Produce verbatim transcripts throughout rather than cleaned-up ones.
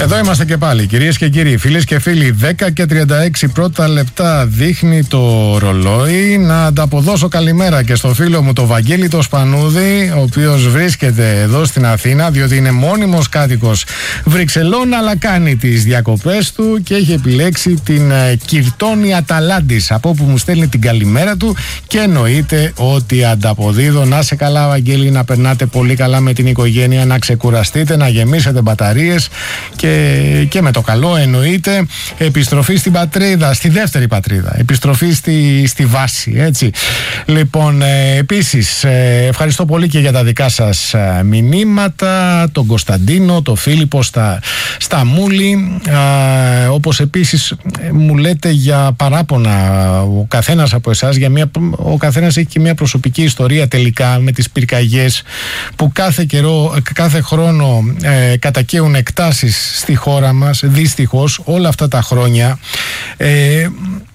Εδώ είμαστε και πάλι, κυρίες και κύριοι, φίλες και φίλοι. δέκα και τριάντα έξι πρώτα λεπτά δείχνει το ρολόι. Να ανταποδώσω καλημέρα και στο φίλο μου το Βαγγέλη το Σπανούδη, ο οποίος βρίσκεται εδώ στην Αθήνα, διότι είναι μόνιμος κάτοικος Βρυξελών, αλλά κάνει τις διακοπές του και έχει επιλέξει την Κυρτώνη Αταλάντης, από όπου μου στέλνει την καλημέρα του και εννοείται ότι ανταποδίδω. Να σε καλά, Βαγγέλη, να περνάτε πολύ καλά με την οικογένεια, να ξεκουραστείτε, να γεμίσετε μπαταρίες και, και με το καλό εννοείται. Επιστροφή στην πατρίδα, στη δεύτερη πατρίδα, επιστροφή στη, στη βάση, έτσι. Λοιπόν, ε, επίσης ε, ευχαριστώ πολύ και για τα δικά σας ε, μηνύματα, τον Κωνσταντίνο, τον Φίλιππο στα, στα Μούλη, ε, όπως επίσης ε, μου λέτε για παράπονα ο καθένας από εσάς, για μια, ο καθένας έχει και μια προσωπική ιστορία τελικά με τις πυρκαγιές που κάθε καιρό, κάθε χρόνο ε, κατακαίουν εκτάσεις στη χώρα μας, δυστυχώς όλα αυτά τα χρόνια. ε,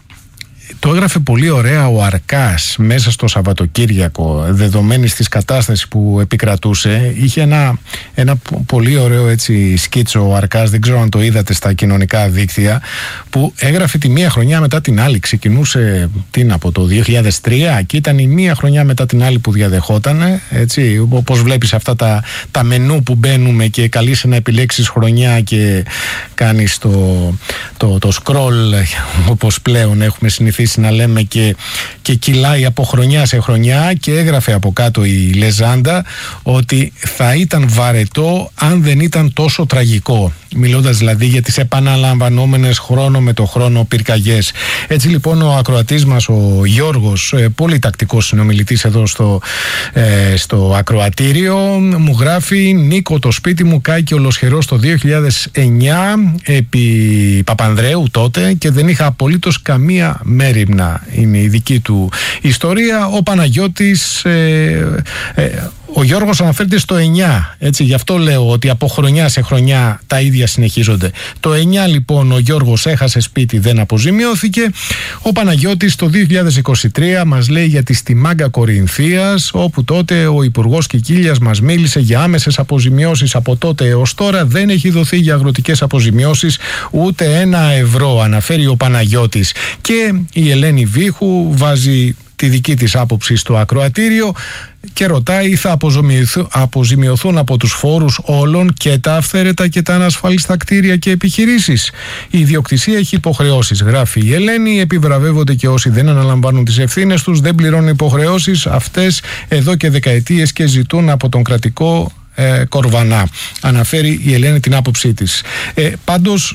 Το έγραφε πολύ ωραία ο Αρκάς μέσα στο Σαββατοκύριακο, δεδομένης της κατάστασης που επικρατούσε. Είχε ένα, ένα πολύ ωραίο έτσι σκίτσο ο Αρκάς, δεν ξέρω αν το είδατε στα κοινωνικά δίκτυα, που έγραφε τη μία χρονιά μετά την άλλη. Ξεκινούσε την, από το δύο χιλιάδες τρία και ήταν η μία χρονιά μετά την άλλη που διαδεχότανε, έτσι, όπως βλέπεις αυτά τα, τα μενού που μπαίνουμε και καλείσαι να επιλέξεις χρονιά και κάνεις το, το, το scroll, όπως πλέον έχουμε συνηθίσει να λέμε, και, και κυλάει από χρονιά σε χρονιά, και έγραφε από κάτω η Λεζάντα ότι θα ήταν βαρετό αν δεν ήταν τόσο τραγικό, μιλώντας δηλαδή για τις επαναλαμβανόμενες χρόνο με το χρόνο πυρκαγιές. Έτσι λοιπόν ο ακροατής μας ο Γιώργος, πολύ τακτικός συνομιλητής εδώ στο, ε, στο ακροατήριο, μου γράφει: Νίκο, το σπίτι μου κάηκε ολοσχερός το δύο χιλιάδες εννιά επί Παπανδρέου τότε και δεν είχα απολύτως καμία μέρη. Είναι η δική του ιστορία. Ο Παναγιώτης, ε, ε, ο Γιώργος αναφέρεται στο εννιά, έτσι, γι' αυτό λέω ότι από χρονιά σε χρονιά τα ίδια συνεχίζονται. Το εννιά λοιπόν ο Γιώργος έχασε σπίτι, δεν αποζημιώθηκε. Ο Παναγιώτης το δύο χιλιάδες είκοσι τρία μας λέει για τη Στιμάγκα Κορινθίας, όπου τότε ο Υπουργός Κικίλιας μας μίλησε για άμεσες αποζημιώσεις. Από τότε έως τώρα δεν έχει δοθεί για αγροτικές αποζημιώσεις ούτε ένα ευρώ, αναφέρει ο Παναγιώτης. Και η Ελένη Βίχου βάζει τη δική της άποψη στο ακροατήριο και ρωτάει: θα αποζημιωθούν από τους φόρους όλων και τα αυθαίρετα και τα ανασφάλιστα κτίρια και επιχειρήσεις? Η ιδιοκτησία έχει υποχρεώσεις, γράφει η Ελένη. Επιβραβεύονται και όσοι δεν αναλαμβάνουν τις ευθύνες τους, δεν πληρώνουν υποχρεώσεις αυτές εδώ και δεκαετίες και ζητούν από τον κρατικό ε, κορβανά. Αναφέρει η Ελένη την άποψή της. Ε, πάντως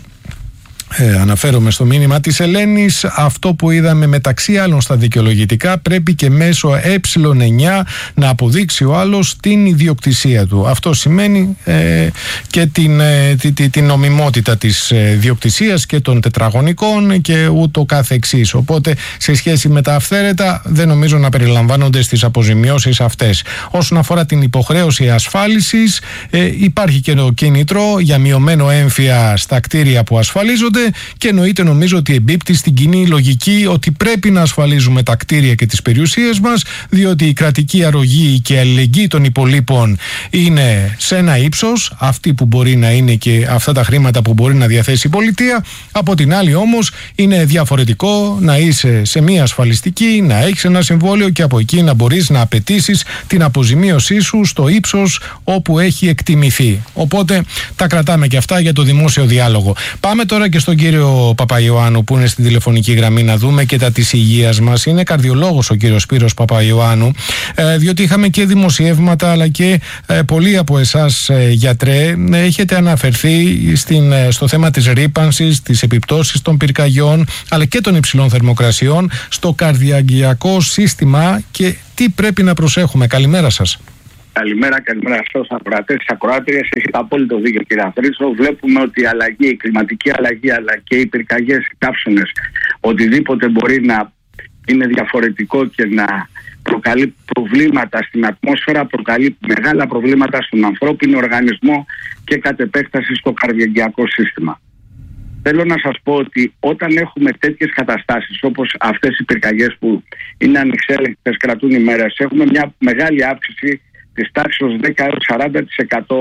Ε, αναφέρομαι στο μήνυμα της Ελένης. Αυτό που είδαμε μεταξύ άλλων στα δικαιολογητικά, πρέπει και μέσω ε εννιά να αποδείξει ο άλλος την ιδιοκτησία του. Αυτό σημαίνει ε, και την, ε, τη, τη, την νομιμότητα της ε, ιδιοκτησίας και των τετραγωνικών και ούτω κάθε εξής. Οπότε σε σχέση με τα αυθαίρετα δεν νομίζω να περιλαμβάνονται στις αποζημιώσεις αυτές. Όσον αφορά την υποχρέωση ασφάλισης, ε, υπάρχει και το κίνητρο για μειωμένο έμφυα στα κτίρια που ασφαλίζονται, και εννοείται, νομίζω ότι εμπίπτει στην κοινή λογική ότι πρέπει να ασφαλίζουμε τα κτίρια και τις περιουσίες μας, διότι η κρατική αρρωγή και η αλληλεγγύη των υπολείπων είναι σε ένα ύψος, αυτή που μπορεί να είναι και αυτά τα χρήματα που μπορεί να διαθέσει η πολιτεία. Από την άλλη όμως είναι διαφορετικό να είσαι σε μια ασφαλιστική, να έχεις ένα συμβόλαιο και από εκεί να μπορείς να απαιτήσεις την αποζημίωσή σου στο ύψος όπου έχει εκτιμηθεί. Οπότε τα κρατάμε και αυτά για το δημόσιο διάλογο. Πάμε τώρα και στον κύριο Παπαϊωάννου που είναι στην τηλεφωνική γραμμή να δούμε και τα της υγείας μας. Είναι καρδιολόγος ο κύριος Σπύρος Παπαϊωάννου, ε, διότι είχαμε και δημοσιεύματα αλλά και ε, πολλοί από εσάς ε, γιατρέ ε, έχετε αναφερθεί στην, ε, στο θέμα της ρύπανσης, τις επιπτώσεις των πυρκαγιών αλλά και των υψηλών θερμοκρασιών στο καρδιαγγειακό σύστημα και τι πρέπει να προσέχουμε. Καλημέρα σας. Καλημέρα, καλημέρα στους ακροατές, στις ακροάτριες. Έχετε απόλυτο δίκιο, κύριε Αθρίσο. Βλέπουμε ότι η αλλαγή, η κλιματική αλλαγή αλλά και οι πυρκαγιές, οι κάψονες, οτιδήποτε μπορεί να είναι διαφορετικό και να προκαλεί προβλήματα στην ατμόσφαιρα, προκαλεί μεγάλα προβλήματα στον ανθρώπινο οργανισμό και κατ' επέκταση στο καρδιαγγειακό σύστημα. Θέλω να σας πω ότι όταν έχουμε τέτοιες καταστάσεις όπως αυτές οι πυρκαγιές που είναι ανεξέλεγκτες, κρατούν ημέρες, έχουμε μια μεγάλη αύξηση της τάξης δέκα έως σαράντα τοις εκατό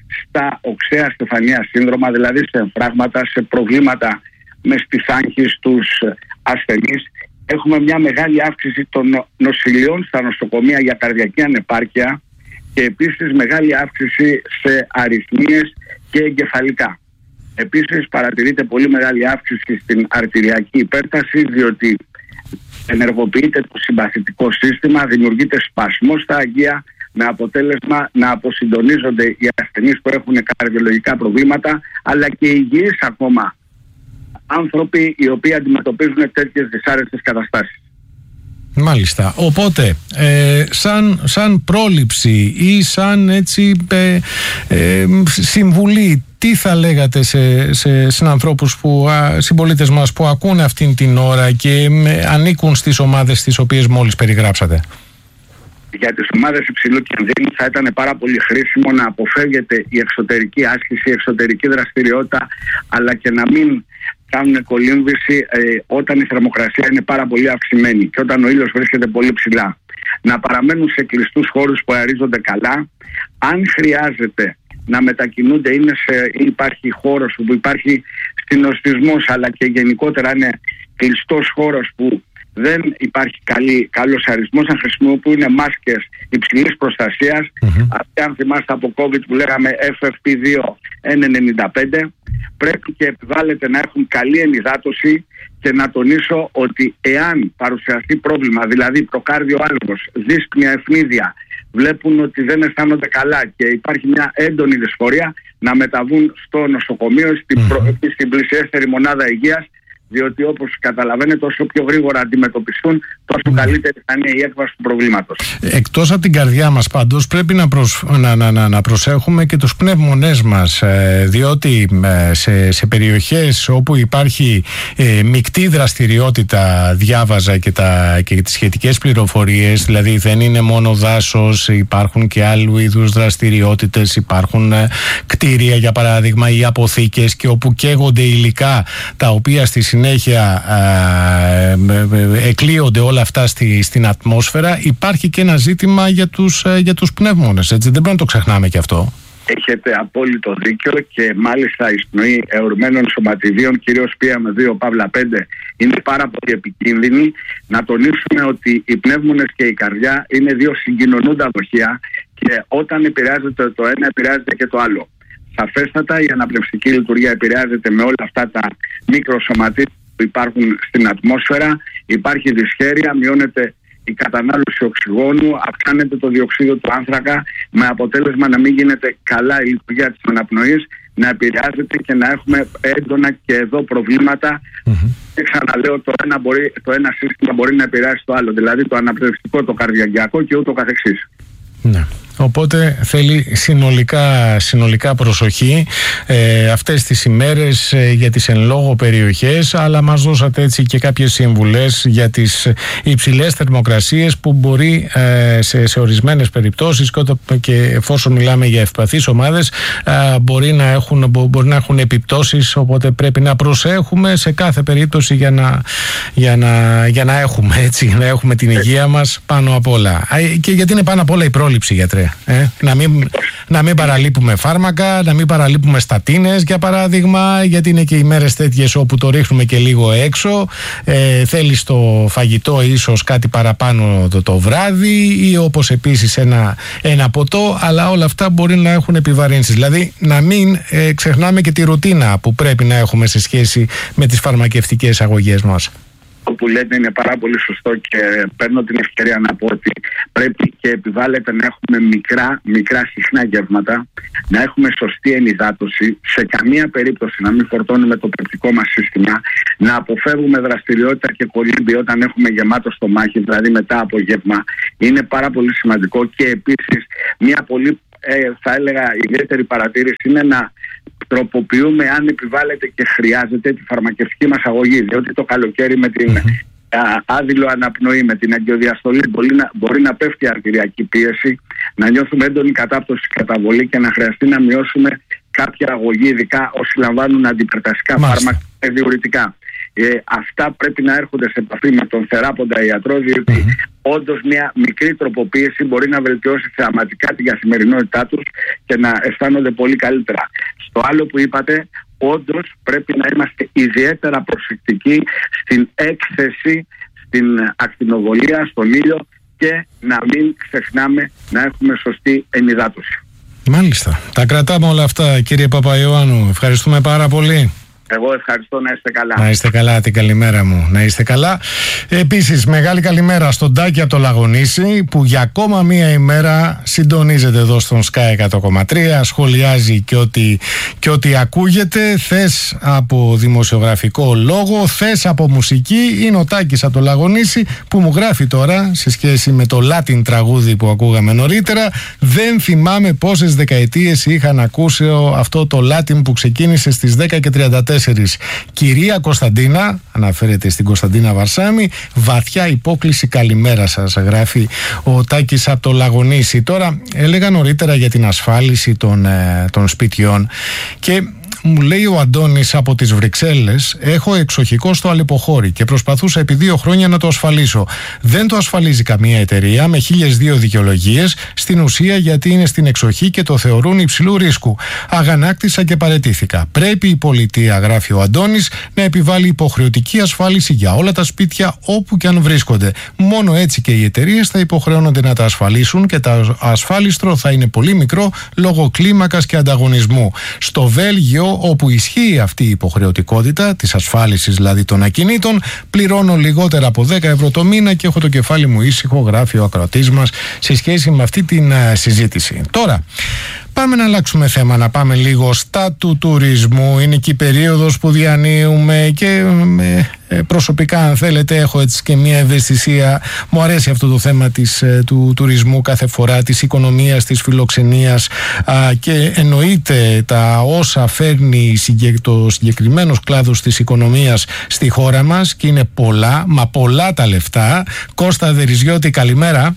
στα οξέα στεφανία σύνδρομα, δηλαδή σε εμφράγματα, σε προβλήματα με στιθάγχη στους ασθενείς. Έχουμε μια μεγάλη αύξηση των νοσηλειών στα νοσοκομεία για καρδιακή ανεπάρκεια και επίσης μεγάλη αύξηση σε αρρυθμίες και εγκεφαλικά. Επίσης παρατηρείται πολύ μεγάλη αύξηση στην αρτηριακή υπέρταση, διότι ενεργοποιείται το συμπαθητικό σύστημα, δημιουργείται σπασμός στα αγεία, με αποτέλεσμα να αποσυντονίζονται οι ασθενείς που έχουν καρδιολογικά προβλήματα, αλλά και υγιείς ακόμα άνθρωποι οι οποίοι αντιμετωπίζουν τέτοιες δυσάρεστες καταστάσεις. Μάλιστα. Οπότε, ε, σαν, σαν πρόληψη ή σαν έτσι ε, ε, συμβουλή, τι θα λέγατε σε, σε συνανθρώπους, που, α, συμπολίτες μας που ακούνε αυτήν την ώρα και ε, ανήκουν στις ομάδες τις οποίες μόλις περιγράψατε? Για τις ομάδες υψηλού κινδύνου θα ήταν πάρα πολύ χρήσιμο να αποφεύγεται η εξωτερική άσκηση, η εξωτερική δραστηριότητα, αλλά και να μην κάνουν κολύμβηση ε, όταν η θερμοκρασία είναι πάρα πολύ αυξημένη και όταν ο ήλιος βρίσκεται πολύ ψηλά. Να παραμένουν σε κλειστούς χώρους που αερίζονται καλά. Αν χρειάζεται να μετακινούνται, είναι σε, υπάρχει χώρος που υπάρχει συνοστισμός, αλλά και γενικότερα είναι κλειστός χώρος που δεν υπάρχει καλή, καλός αρισμός, να χρησιμοποιούν μάσκες υψηλής προστασίας. Mm-hmm. Αυτή, αν θυμάστε από COVID που λέγαμε εφ εφ πι δύο εν ενενήντα πέντε, πρέπει και επιβάλλεται να έχουν καλή ενυδάτωση. Και να τονίσω ότι εάν παρουσιαστεί πρόβλημα, δηλαδή προκάρδιο άλγος, δύσπνοια ευνίδια, βλέπουν ότι δεν αισθάνονται καλά και υπάρχει μια έντονη δυσφορία, να μεταβούν στο νοσοκομείο, στην, mm-hmm. προ... στην πλησιέστερη μονάδα υγείας, διότι όπως καταλαβαίνετε, όσο πιο γρήγορα αντιμετωπιστούν, τόσο mm. καλύτερη θα είναι η έκβαση του προβλήματος. Εκτός από την καρδιά μας πάντως πρέπει να, προσ... να, να, να, να προσέχουμε και τους πνεύμονές μας, ε, διότι ε, σε, σε περιοχές όπου υπάρχει ε, μεικτή δραστηριότητα, διάβαζα και, τα, και τις σχετικές πληροφορίες, δηλαδή δεν είναι μόνο δάσος, υπάρχουν και άλλου είδους δραστηριότητες, υπάρχουν ε, κτίρια για παράδειγμα ή αποθήκες, και όπου καίγονται υλικά τα οποία στη συνέχεια ε, εκλείονται όλα αυτά στη, στην ατμόσφαιρα, υπάρχει και ένα ζήτημα για τους, για τους πνεύμονες, έτσι, δεν πρέπει να το ξεχνάμε και αυτό. Έχετε απόλυτο δίκιο, και μάλιστα η εισπνοή αιωρημένων σωματιδίων, κυρίως πι εμ δύο παύλα πέντε, είναι πάρα πολύ επικίνδυνη. Να τονίσουμε ότι οι πνεύμονες και η καρδιά είναι δύο συγκοινωνούντα δοχεία, και όταν επηρεάζεται το ένα, επηρεάζεται και το άλλο. Σαφέστατα η αναπνευστική λειτουργία επηρεάζεται με όλα αυτά τα μικροσωματίδια που υπάρχουν στην ατμόσφαιρα. Υπάρχει δυσχέρεια, μειώνεται η κατανάλωση οξυγόνου, αυξάνεται το διοξείδιο του άνθρακα, με αποτέλεσμα να μην γίνεται καλά η λειτουργία της αναπνοής, να επηρεάζεται και να έχουμε έντονα και εδώ προβλήματα. Mm-hmm. Και ξαναλέω, το ένα, μπορεί, το ένα σύστημα μπορεί να επηρεάσει το άλλο, δηλαδή το αναπνευστικό, το καρδιαγγειακό και ούτω καθεξής. Ναι. Οπότε θέλει συνολικά, συνολικά προσοχή ε, αυτές τις ημέρες ε, για τις εν λόγω περιοχές, αλλά μας δώσατε έτσι και κάποιες συμβουλές για τις υψηλές θερμοκρασίες που μπορεί ε, σε, σε ορισμένες περιπτώσεις, και, όταν, και εφόσον μιλάμε για ευπαθείς ομάδες, ε, μπορεί, να έχουν, μπορεί να έχουν επιπτώσεις, οπότε πρέπει να προσέχουμε σε κάθε περίπτωση για να, για να, για να έχουμε, έτσι, να έχουμε την υγεία μας πάνω απ' όλα. Και γιατί είναι πάνω απ' όλα η πρόληψη, γιατρέ. Ε, να, μην, να μην παραλείπουμε φάρμακα, να μην παραλείπουμε στατίνες για παράδειγμα, γιατί είναι και οι μέρες τέτοιες όπου το ρίχνουμε και λίγο έξω. Ε, θέλει στο φαγητό ίσως κάτι παραπάνω το, το βράδυ, ή όπως επίσης ένα, ένα ποτό, αλλά όλα αυτά μπορεί να έχουν επιβαρύνσεις. Δηλαδή να μην ε, ξεχνάμε και τη ρουτίνα που πρέπει να έχουμε σε σχέση με τις φαρμακευτικές αγωγές μας. Που λέτε είναι πάρα πολύ σωστό, και παίρνω την ευκαιρία να πω ότι πρέπει και επιβάλλεται να έχουμε μικρά, μικρά συχνά γεύματα, να έχουμε σωστή ενυδάτωση, σε καμία περίπτωση να μην φορτώνουμε το πεπτικό μας σύστημα, να αποφεύγουμε δραστηριότητα και κολύμπη όταν έχουμε γεμάτο στομάχι, δηλαδή μετά από γεύμα. Είναι πάρα πολύ σημαντικό. Και επίσης μια πολύ ε, θα έλεγα ιδιαίτερη παρατήρηση είναι να τροποποιούμε, αν επιβάλλεται και χρειάζεται, τη φαρμακευτική μας αγωγή, διότι το καλοκαίρι με την mm-hmm. α, άδειλο αναπνοή, με την αγκιοδιαστολή μπορεί να, μπορεί να πέφτει η αρτηριακή πίεση, να νιώθουμε έντονη κατάπτωση καταβολή και να χρειαστεί να μειώσουμε κάποια αγωγή, ειδικά όσοι λαμβάνουν αντιπερτασικά φάρμακα και διουρητικά. Ε, αυτά πρέπει να έρχονται σε επαφή με τον θεράποντα ιατρό, διότι mm-hmm. όντως μια μικρή τροποποίηση μπορεί να βελτιώσει θεαματικά την καθημερινότητά τους και να αισθάνονται πολύ καλύτερα. Στο άλλο που είπατε, όντως πρέπει να είμαστε ιδιαίτερα προσεκτικοί στην έκθεση, στην ακτινοβολία, στον ήλιο και να μην ξεχνάμε να έχουμε σωστή ενυδάτωση. Μάλιστα. Τα κρατάμε όλα αυτά, κύριε Παπαϊωάννου. Ευχαριστούμε πάρα πολύ. Εγώ ευχαριστώ, να είστε καλά. Να είστε καλά, την καλημέρα μου. Να είστε καλά. Επίσης, μεγάλη καλημέρα στον Τάκη από το Λαγονήσι, που για ακόμα μία ημέρα συντονίζεται εδώ στον Sky εκατό κόμμα τρία, σχολιάζει και ό,τι, και ό,τι ακούγεται. Θες από δημοσιογραφικό λόγο, θες από μουσική. Είναι ο Τάκης από το Λαγονήσι που μου γράφει τώρα, σε σχέση με το Latin τραγούδι που ακούγαμε νωρίτερα, δεν θυμάμαι πόσες δεκαετίες είχαν ακούσει αυτό το Latin που ξεκίνησε στις δέκα και τριάντα τέσσερα. Κυρία Κωνσταντίνα, αναφέρεται στην Κωνσταντίνα Βαρσάμι, βαθιά υπόκληση, καλημέρα σας, γράφει ο Τάκης από το Λαγονήσι. Τώρα, έλεγα νωρίτερα για την ασφάλιση των, ε, των σπιτιών και μου λέει ο Αντώνης από τις Βρυξέλλες, έχω εξοχικό στο Αλεποχώρι και προσπαθούσα επί δύο χρόνια να το ασφαλίσω. Δεν το ασφαλίζει καμία εταιρεία με χίλιες δύο δικαιολογίες, στην ουσία γιατί είναι στην εξοχή και το θεωρούν υψηλού ρίσκου. Αγανάκτησα και παραιτήθηκα. Πρέπει η πολιτεία, γράφει ο Αντώνης, να επιβάλλει υποχρεωτική ασφάλιση για όλα τα σπίτια όπου και αν βρίσκονται. Μόνο έτσι και οι εταιρείες θα υποχρεώνονται να τα ασφαλίσουν και το ασφάλιστρο θα είναι πολύ μικρό λόγω κλίμακας και ανταγωνισμού. Στο Βέλγιο, όπου ισχύει αυτή η υποχρεωτικότητα της ασφάλισης δηλαδή των ακινήτων, πληρώνω λιγότερα από δέκα ευρώ το μήνα και έχω το κεφάλι μου ήσυχο, γράφει ο ακροατής μας σε σχέση με αυτή την uh, συζήτηση. Τώρα, πάμε να αλλάξουμε θέμα, να πάμε λίγο στα του τουρισμού. Είναι και η περίοδος που διανύουμε και ε, προσωπικά, αν θέλετε, έχω έτσι και μια ευαισθησία. Μου αρέσει αυτό το θέμα της, ε, του τουρισμού κάθε φορά, της οικονομίας, της φιλοξενίας α, και εννοείται τα όσα φέρνει το συγκεκριμένος κλάδος της οικονομίας στη χώρα μας και είναι πολλά, μα πολλά τα λεφτά. Κώστα Δεριζιώτη, καλημέρα.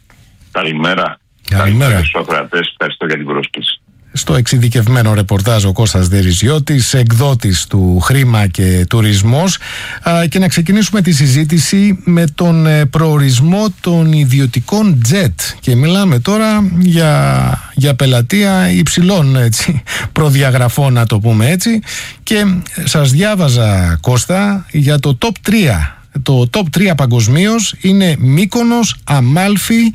Καλημέρα. Καλημέρα στους ακροατές, ευχαριστώ για την πρόσκληση. Στο εξειδικευμένο ρεπορτάζ ο Κώστας Δεριζιώτης, εκδότης του Χρήμα και Τουρισμός, και να ξεκινήσουμε τη συζήτηση με τον προορισμό των ιδιωτικών τζετ και μιλάμε τώρα για, για πελατεία υψηλών έτσι, προδιαγραφών, να το πούμε έτσι, και σας διάβαζα, Κώστα, για το top τρία. Το top τρία παγκοσμίως είναι Μύκονος, Αμάλφι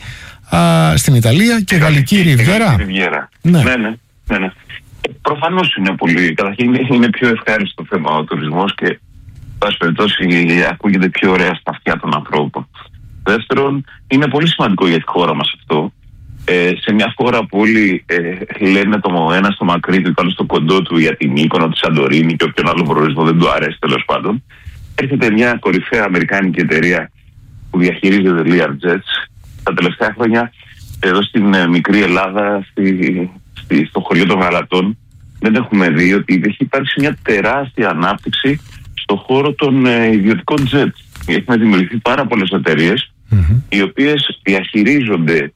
Α, στην Ιταλία και Γαλλική Ριβιέρα. Ναι. Ναι, ναι, ναι, ναι. Προφανώς είναι πολύ. Καταρχήν είναι πιο ευχάριστο θέμα ο τουρισμός και πάση περιπτώσει ακούγεται πιο ωραία στα αυτιά των ανθρώπων. Δεύτερον, είναι πολύ σημαντικό για τη χώρα μας αυτό. Ε, σε μια χώρα που όλοι ε, λένε το ένα στο μακρύ του, το άλλο στο κοντό του για την Μύκονο, τη Σαντορίνη και όποιον άλλο προορισμό δεν του αρέσει, τέλος πάντων, έρχεται μια κορυφαία αμερικάνικη εταιρεία που διαχειρίζεται Learjets. Τα τελευταία χρόνια εδώ στην ε, μικρή Ελλάδα, στη, στη, στο χωριό των Γαλατών, δεν έχουμε δει ότι έχει υπάρξει μια τεράστια ανάπτυξη στον χώρο των ε, ιδιωτικών τζετ. Έχουν δημιουργηθεί πάρα πολλές εταιρείες, mm-hmm. οι οποίες διαχειρίζονται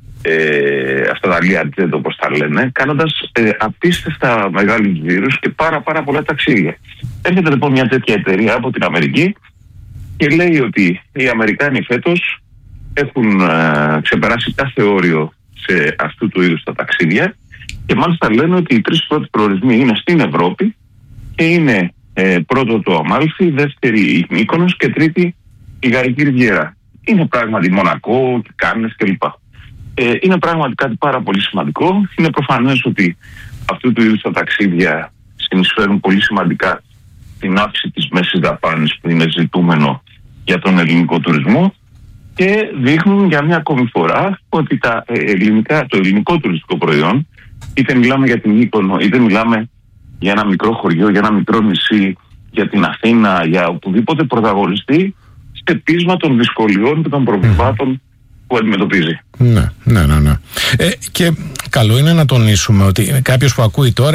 ε, αυτά τα Learjet, όπως τα λένε, κάνοντας ε, απίστευτα μεγάλους γύρους και πάρα, πάρα πολλά ταξίδια. Έρχεται λοιπόν μια τέτοια εταιρεία από την Αμερική και λέει ότι οι Αμερικάνοι φέτος έχουν ε, ξεπεράσει κάθε όριο σε αυτού του είδους τα ταξίδια και μάλιστα λένε ότι οι τρεις πρώτοι προορισμοί είναι στην Ευρώπη και είναι ε, πρώτο το Αμάλφι, δεύτερη η Μύκονος και τρίτη η Γαλλική Ριβιέρα. Είναι πράγματι Μονακό, Κάνες κλπ. Ε, είναι πράγματι κάτι πάρα πολύ σημαντικό. Είναι προφανές ότι αυτού του είδους τα ταξίδια συνεισφέρουν πολύ σημαντικά την αύξηση της μέσης δαπάνης που είναι ζητούμενο για τον ελληνικό τουρισμό και δείχνουν για μια ακόμη φορά ότι τα ελληνικά, το ελληνικό τουριστικό προϊόν, είτε μιλάμε για την Μύκονο, είτε μιλάμε για ένα μικρό χωριό, για ένα μικρό νησί, για την Αθήνα, για οπουδήποτε πρωταγωνιστεί, στο πείσμα των δυσκολιών και των προβλημάτων που αντιμετωπίζει. Ναι, ναι, ναι. ναι. Ε, και καλό είναι να τονίσουμε ότι κάποιος που ακούει τώρα